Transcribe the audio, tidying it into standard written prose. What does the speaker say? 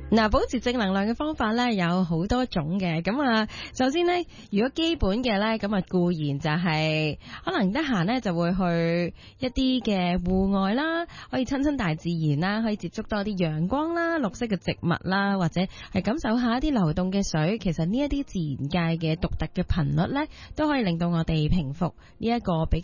嗱，保持正能量嘅方法咧有好多種嘅，咁啊，首先咧，如果基本嘅咧，咁啊固然就係可能得閒咧就會去一啲嘅戶外啦，可以親親大自然啦，可以接觸多啲陽光啦、綠色嘅植物啦，或者係感受下一啲流動嘅水。其實呢一啲自然界嘅獨特嘅頻率咧，都可以令到我哋平復呢一個比